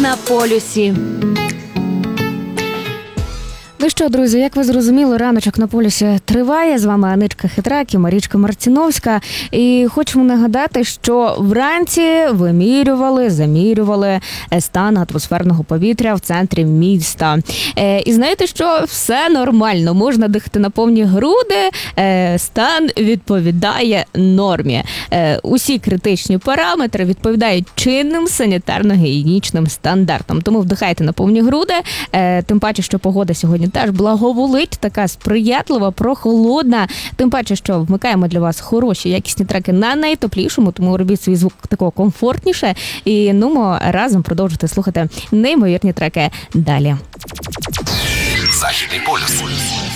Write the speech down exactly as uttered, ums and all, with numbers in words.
на полюсі. Ну що, друзі, як ви зрозуміли, раночок на полюсі триває. З вами Аничка Хитрак і Марічка Марціновська. І хочемо нагадати, що вранці вимірювали, замірювали стан атмосферного повітря в центрі міста. І знаєте, що все нормально, можна дихати на повні груди, стан відповідає нормі. Усі критичні параметри відповідають чинним санітарно-гігієнічним стандартам. Тому вдихайте на повні груди, тим паче, що погода сьогодні теж благоволить, така сприятлива, прохолодна. Тим паче, що вмикаємо для вас хороші, якісні треки на найтоплішому, тому робіть свій звук такого комфортніше. І нумо разом продовжити слухати неймовірні треки далі. Західний полюс.